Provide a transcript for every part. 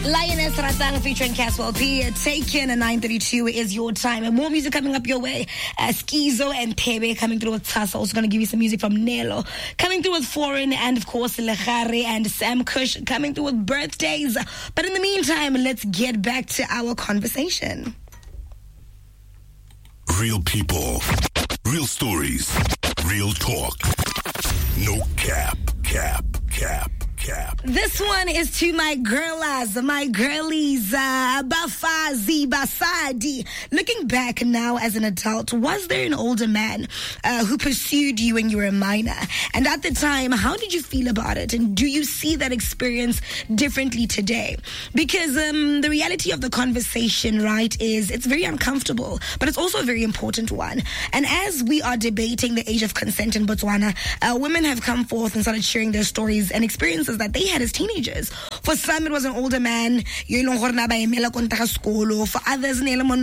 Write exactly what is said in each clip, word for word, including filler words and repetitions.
Lioness Ratang featuring Caswell P. Taken at nine thirty-two is your time. And more music coming up your way. Uh, Skizo and Tebe coming through with Tasa. Also going to give you some music from Nelo. Coming through with Foreign and, of course, Lechare and Sam Kush coming through with birthdays. But in the meantime, let's get back to our conversation. Real people, real stories, real talk. No cap, cap, cap. Cap. This one is to my girlas, my girlies, uh, Bafazi, Basadi. Looking back now as an adult, was there an older man uh, who pursued you when you were a minor? And at the time, how did you feel about it? And do you see that experience differently today? Because um, the reality of the conversation, right, is it's very uncomfortable, but it's also a very important one. And as we are debating the age of consent in Botswana, uh, women have come forth and started sharing their stories and experiences that they had as teenagers. For some, it was an older man. For others,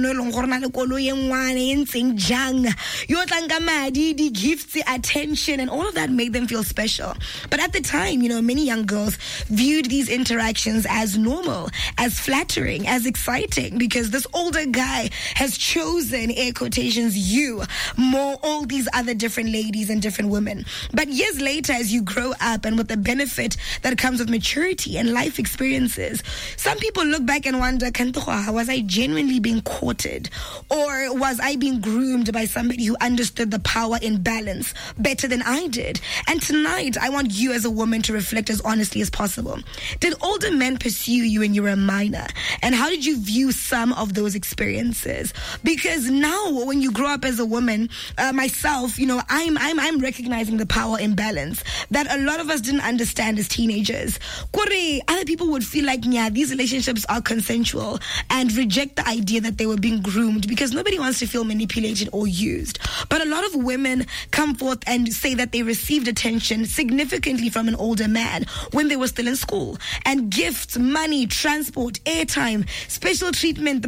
gifts, attention, and all of that made them feel special. But at the time, you know, many young girls viewed these interactions as normal, as flattering, as exciting, because this older guy has chosen, air quotations, you, more all these other different ladies and different women. But years later, as you grow up and with the benefit that comes with maturity and life experiences, some people look back and wonder, was I genuinely being courted? Or was I being groomed by somebody who understood the power in balance better than I did? And tonight, I want you as a woman to reflect as honestly as possible. Did older men pursue you when you were a minor? And how did you view some of those experiences? Because now, when you grow up as a woman, uh, myself, you know, I'm, I'm, I'm recognizing the power in balance that a lot of us didn't understand as teenagers. Kore, other people would feel like, yeah, these relationships are consensual and reject the idea that they were being groomed because nobody wants to feel manipulated or used. But a lot of women come forth and say that they received attention significantly from an older man when they were still in school. And gifts, money, transport, airtime, special treatment,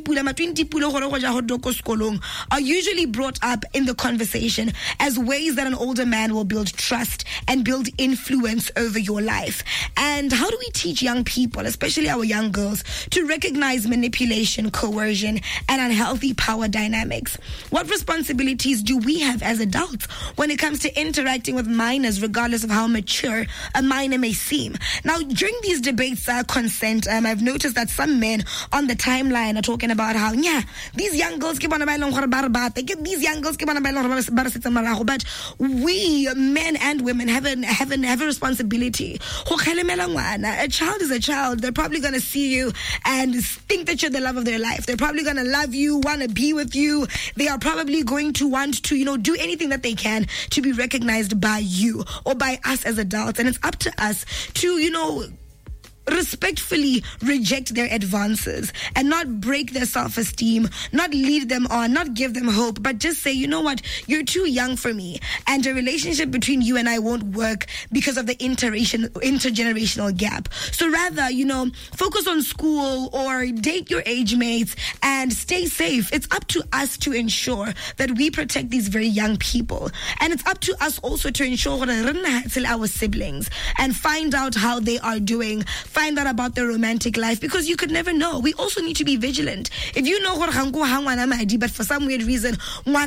are usually brought up in the conversation as ways that an older man will build trust and build influence over your life. And how do we teach young people, especially our young girls, to recognize manipulation, coercion, and unhealthy power dynamics? What responsibilities do we have as adults when it comes to interacting with minors, regardless of how mature a minor may seem? Now, during these debates, uh, consent, um, I've noticed that some men on the timeline are talking about how, yeah, these young girls keep on about these young girls keep on about, but we, men and women, have a, have a, have a responsibility. A child is a child. They're probably going to see you and think that you're the love of their life. They're probably going to love you, want to be with you. They are probably going to want to, you know, do anything that they can to be recognized by you or by us as adults. And it's up to us to, you know, respectfully reject their advances and not break their self-esteem, not lead them on, not give them hope, but just say, you know what, you're too young for me, and a relationship between you and I won't work because of the intergeneration, intergenerational gap. So rather, you know, focus on school or date your age mates and stay safe. It's up to us to ensure that we protect these very young people. And it's up to us also to ensure that our siblings and find out how they are doing, find out about their romantic life, because you could never know. We also need to be vigilant. If you know but for some weird reason, where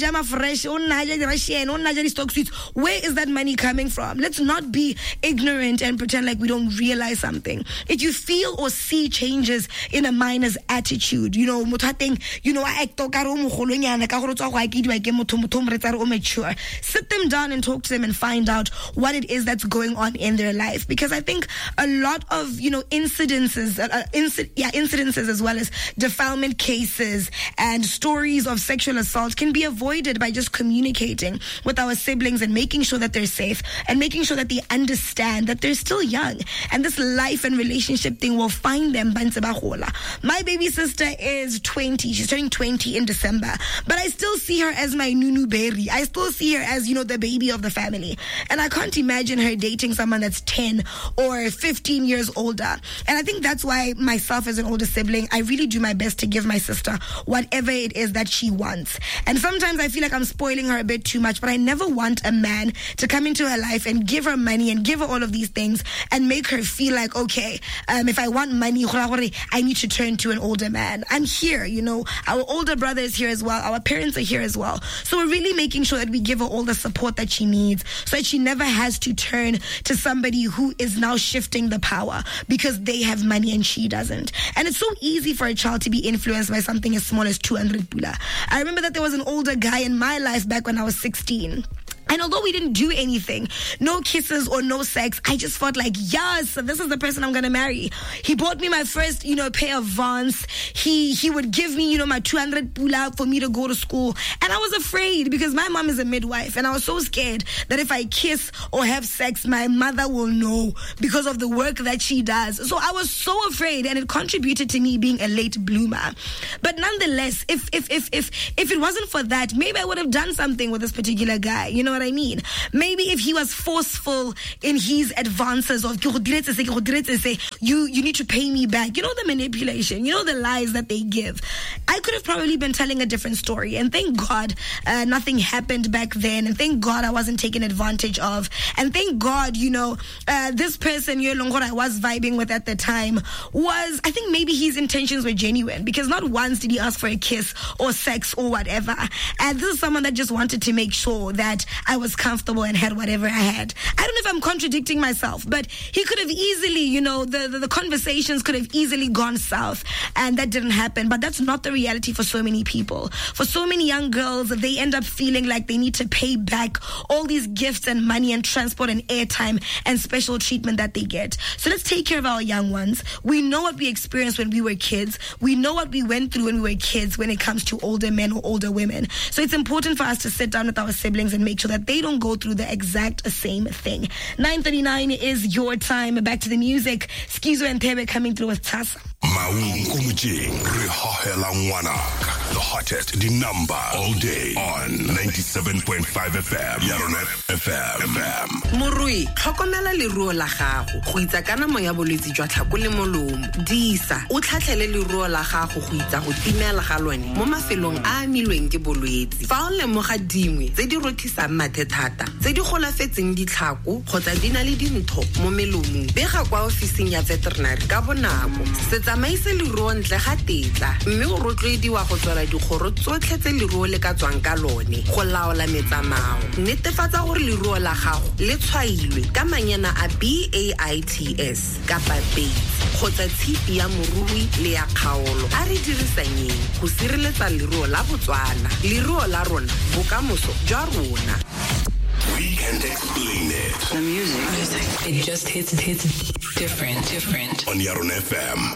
is that money coming from? Let's not be ignorant and pretend like we don't realize something. If you feel or see changes in a minor's attitude, you know, you know, sit them down and talk to them and find out what it is that's going on in their life. Because I think a lot of, you know, incidences, uh, inci- yeah, incidences as well as defilement cases and stories of sexual assault can be avoided by just communicating with our siblings and making sure that they're safe and making sure that they understand that they're still young. And this life and relationship thing will find them. My baby sister is twenty. She's turning twenty in December. But I still see her as my Nunu Berry. I still see her as, you know, the baby of the family. And I can't imagine her dating someone that's ten or fifteen years years older. And I think that's why myself as an older sibling, I really do my best to give my sister whatever it is that she wants. And sometimes I feel like I'm spoiling her a bit too much, but I never want a man to come into her life and give her money and give her all of these things and make her feel like, okay, um, if I want money, I need to turn to an older man. I'm here, you know, our older brother is here as well. Our parents are here as well. So we're really making sure that we give her all the support that she needs so that she never has to turn to somebody who is now shifting the power because they have money and she doesn't. And it's so easy for a child to be influenced by something as small as two hundred pula. I remember that there was an older guy in my life back when I was sixteen. And although we didn't do anything, no kisses or no sex, I just felt like, yes, this is the person I'm going to marry. He bought me my first, you know, pair of Vans. He he would give me, you know, my two hundred pula for me to go to school. And I was afraid because my mom is a midwife. And I was so scared that if I kiss or have sex, my mother will know because of the work that she does. So I was so afraid, and it contributed to me being a late bloomer. But nonetheless, if if if if if it wasn't for that, maybe I would have done something with this particular guy. You know what I mean? Maybe if he was forceful in his advances of you you need to pay me back, you know, the manipulation, you know, the lies that they give, I could have probably been telling a different story. And thank God uh, nothing happened back then, and thank God I wasn't taken advantage of, and thank God, you know, uh, this person you know I was vibing with at the time was, I think maybe his intentions were genuine, because not once did he ask for a kiss or sex or whatever. And this is someone that just wanted to make sure that I was comfortable and had whatever I had. I don't know if I'm contradicting myself, but he could have easily, you know, the, the, the conversations could have easily gone south, and that didn't happen. But that's not the reality for so many people. For so many young girls, they end up feeling like they need to pay back all these gifts and money and transport and airtime and special treatment that they get. So let's take care of our young ones. We know what we experienced when we were kids. We know what we went through when we were kids when it comes to older men or older women. So it's important for us to sit down with our siblings and make sure that they don't go through the exact same thing. nine thirty-nine is your time. Back to the music. Skizo and Tebe coming through with Tasa. The hottest, the number all day on ninety-seven point five F M. Yarona F M. Morui, tlhokomela leruo la gago go itsa kana mo ya bolwetse jwa tlhako le molomo. Disa o tlhatlhele leruo la gago go itsa go timela ga lone mo mafelong a amilweng ke bolwetse. Fa o lemoga dingwe tse di rothisang mathe thata, tse di golafetseng ditlhako kgotsa di na le dintho mo melomong, bega kwa ofising ya veterinary ka bonako. Se tsamaise leruo ntle ga tetla, mme o rotloediwa go tswela dikgoro tsotlhe tse leruo le ka tswang ka lone go laola metsamao. Netefatsa gore leruo la gago le tshwailwe ka manyana a B A I T S kapa Bates kgotsa tshipi ya morui le ya kgaolo. A re dirisanyeng go sireletsa leruo la Botswana, leruo la rona, bokamoso jwa rona. We can't explain it. The music, it just hits, it hits different, different. On Yarona F M.